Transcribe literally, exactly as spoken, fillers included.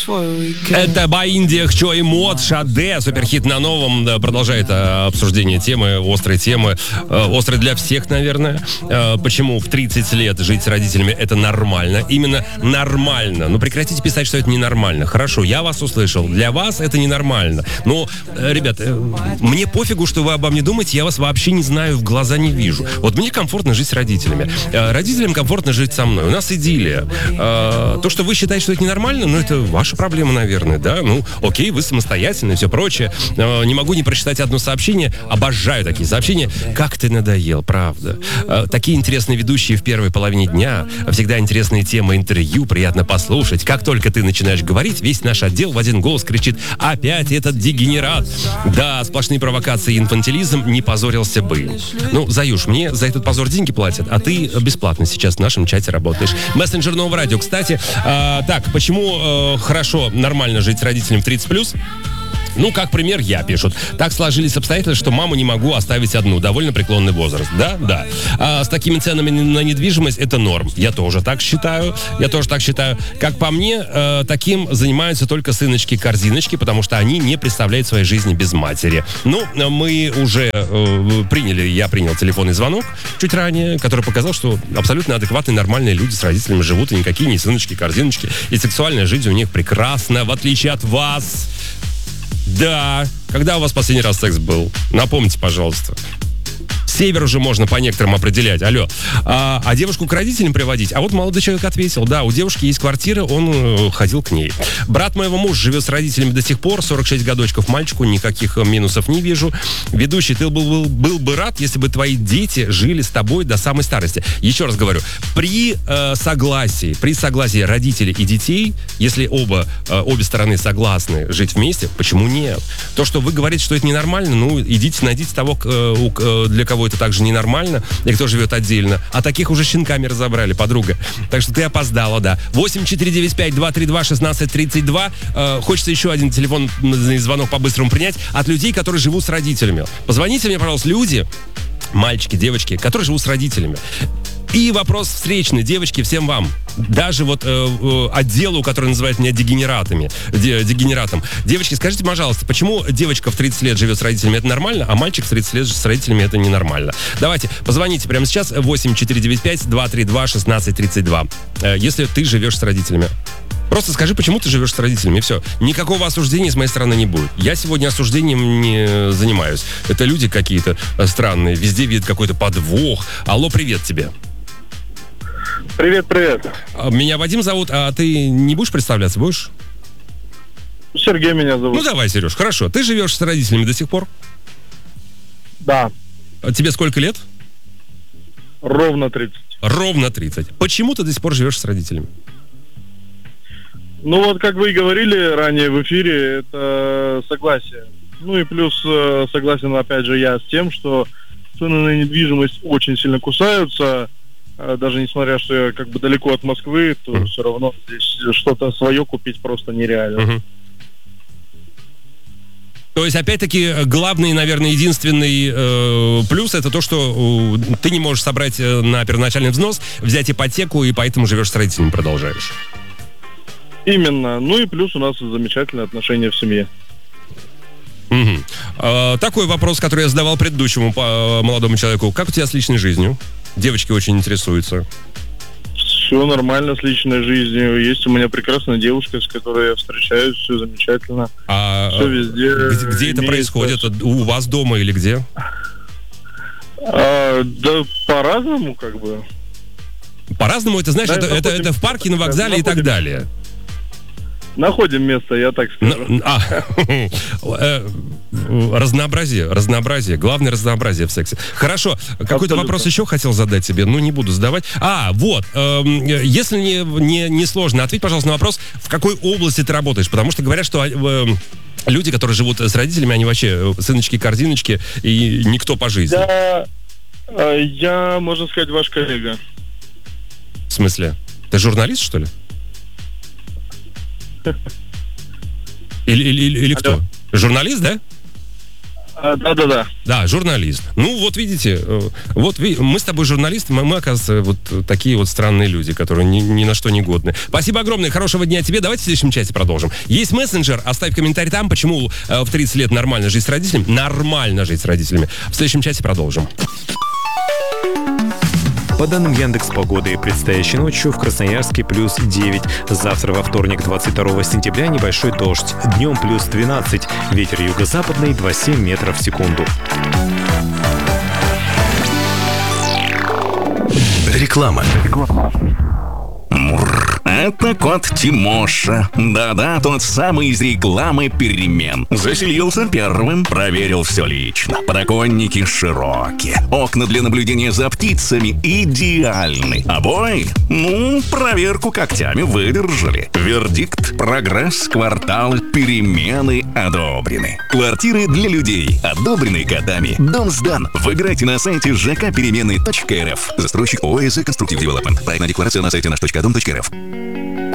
Это Баинди, Хчо и Мод, Шаде, суперхит на новом, да, продолжает а, обсуждение темы, острой темы, а, острой для всех, наверное. А, почему в тридцать лет жить с родителями это нормально? Именно нормально. Ну, прекратите писать, что это ненормально. Хорошо, я вас услышал. Для вас это ненормально. Но, ребят, мне пофигу, что вы обо мне думаете, я вас вообще не знаю, в глаза не вижу. Вот мне комфортно жить с родителями. А, родителям комфортно жить со мной. У нас идиллия. А, то, что вы считаете, что это ненормально, ну, это ваша проблема, наверное, да? Ну, окей, вы самостоятельны и все прочее. Э, не могу не прочитать одно сообщение. Обожаю такие сообщения. Как ты надоел, правда. Э, такие интересные ведущие в первой половине дня. Всегда интересные темы интервью. Приятно послушать. Как только ты начинаешь говорить, весь наш отдел в один голос кричит: опять этот дегенерат. Да, сплошные провокации и инфантилизм, не позорился бы. Ну, Заюш, мне за этот позор деньги платят, а ты бесплатно сейчас в нашем чате работаешь. Мессенджер Нового радио. Кстати, э, так, почему э, хорошо Хорошо, нормально жить с родителями в тридцать плюс? Ну, как пример, я, пишут. Так сложились обстоятельства, что маму не могу оставить одну. Довольно преклонный возраст. Да, да. А с такими ценами на недвижимость это норм. Я тоже так считаю. Я тоже так считаю. Как по мне, э, таким занимаются только сыночки-корзиночки, потому что они не представляют своей жизни без матери. Ну, мы уже э, приняли, я принял телефонный звонок чуть ранее, который показал, что абсолютно адекватные, нормальные люди с родителями живут, и никакие не сыночки-корзиночки. И сексуальная жизнь у них прекрасна, в отличие от вас. Да. Когда у вас последний раз секс был? Напомните, пожалуйста. Север уже можно по некоторым определять. Алло. А, а девушку к родителям приводить? А вот молодой человек ответил. Да, у девушки есть квартира, он э, ходил к ней. Брат моего мужа живет с родителями до сих пор. сорок шесть годочков мальчику, никаких минусов не вижу. Ведущий, ты был, был, был бы рад, если бы твои дети жили с тобой до самой старости. Еще раз говорю, при э, согласии, при согласии родителей и детей, если оба, э, обе стороны согласны жить вместе, почему нет? То, что вы говорите, что это ненормально, ну, идите, найдите того, э, для кого это также ненормально, и кто живет отдельно. А таких уже щенками разобрали, подруга. Так что ты опоздала, да. восемь четыре девять пять два три два шестнадцать тридцать два. Э, хочется еще один телефонный звонок по-быстрому принять от людей, которые живут с родителями. Позвоните мне, пожалуйста, люди, мальчики, девочки, которые живут с родителями. И вопрос встречный, девочки, всем вам. Даже вот э, э, отделу, который называет меня дегенератами, де, дегенератом. Девочки, скажите, пожалуйста, почему девочка в тридцать лет живет с родителями, это нормально, а мальчик в тридцать лет с родителями, это ненормально? Давайте, позвоните прямо сейчас восемь четыре девять пять два три два шестнадцать тридцать два, э, если ты живешь с родителями. Просто скажи, почему ты живешь с родителями, и все. Никакого осуждения с моей стороны не будет. Я сегодня осуждением не занимаюсь. Это люди какие-то странные, везде видят какой-то подвох. Алло, привет тебе. Привет, привет. Меня Вадим зовут, а ты не будешь представляться, будешь? Сергей меня зовут. Ну давай, Сереж, хорошо. Ты живешь с родителями до сих пор? Да. Тебе сколько лет? Ровно тридцать. Ровно тридцать. Почему ты до сих пор живешь с родителями? Ну вот, как вы и говорили ранее в эфире, это согласие. Ну и плюс согласен, опять же, я с тем, что цены на недвижимость очень сильно кусаются. Даже несмотря, что я как бы далеко от Москвы, то mm. все равно здесь что-то свое купить просто нереально. Mm-hmm. То есть, опять-таки, главный, наверное, единственный э, плюс это то, что э, ты не можешь собрать э, на первоначальный взнос, взять ипотеку, и поэтому живешь с родителями, продолжаешь. Именно. Ну и плюс у нас замечательные отношения в семье. Mm-hmm. Э, такой вопрос, который я задавал предыдущему э, молодому человеку. Как у тебя с личной жизнью? Девочки очень интересуются. Все нормально с личной жизнью. Есть у меня прекрасная девушка, с которой я встречаюсь, все замечательно. А все везде. Где, где это происходит? У вас дома или где? А, да по-разному, как бы. По-разному, это знаешь, да, это, это, это в парке, на вокзале находим, и так далее. Находим место, я так скажу. А, разнообразие, разнообразие. Главное разнообразие в сексе. Хорошо. Какой-то Абсолютно. Вопрос еще хотел задать тебе, но не буду задавать. А, вот. Э, если не, не, не сложно, ответь, пожалуйста, на вопрос, в какой области ты работаешь. Потому что говорят, что э, люди, которые живут с родителями, они вообще сыночки-корзиночки и никто по жизни. Я, я, можно сказать, ваш коллега. В смысле? Ты журналист, что ли? Или, или, или кто? Журналист, да? А, да-да-да. Да, журналист. Ну, вот видите, э, вот ви- мы с тобой журналисты, мы, мы, оказывается, вот такие вот странные люди, которые ни, ни на что не годны. Спасибо огромное, хорошего дня тебе. Давайте в следующем часе продолжим. Есть мессенджер, оставь комментарий там, почему э, в тридцать лет нормально жить с родителями. Нормально жить с родителями. В следующем часе продолжим. По данным Яндекс.Погоды, предстоящей ночью в Красноярске плюс девять. Завтра во вторник, двадцать второго сентября, небольшой дождь. Днем плюс двенадцать. Ветер юго-западный два целых семь метров в секунду. Реклама. Это кот Тимоша. Да-да, тот самый из рекламы перемен. Заселился первым, проверил все лично. Подоконники широкие. Окна для наблюдения за птицами идеальны. Обои? Ну, проверку когтями выдержали. Вердикт: прогресс, кварталы, перемены одобрены. Квартиры для людей, одобрены котами. Дом сдан. Выбирайте на сайте жэ ка перемены точка эр эф. Застройщик ООО «ЭС Конструктив Девелопмент». Проектная декларация на сайте наш точка дом точка эр эф.